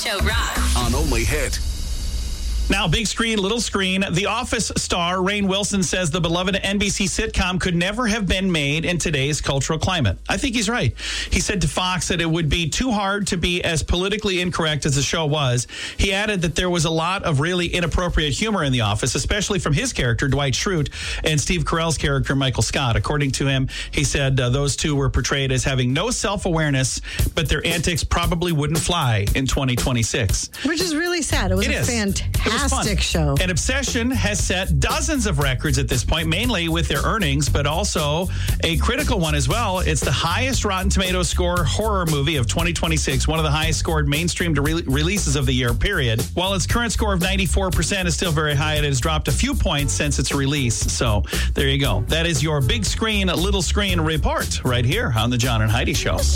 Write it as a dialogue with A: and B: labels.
A: Show rocks.
B: On Only Hit.
C: Now, big screen, little screen. The Office star Rainn Wilson says the beloved NBC sitcom could never have been made in today's cultural climate. I think he's right. He said to Fox that it would be too hard to be as politically incorrect as the show was. He added that there was a lot of really inappropriate humor in The Office, especially from his character, Dwight Schrute, and Steve Carell's character, Michael Scott. According to him, he said those two were portrayed as having no self-awareness, but their antics probably wouldn't fly in 2026.
D: Which is really sad. It was a fantastic show.
C: And Obsession has set dozens of records at this point, mainly with their earnings, but also a critical one as well. It's the highest Rotten Tomatoes score horror movie of 2026, one of the highest scored mainstream releases of the year, period. While its current score of 94% is still very high, it has dropped a few points since its release. So there you go. That is your big screen, little screen report right here on the John and Heidi Show.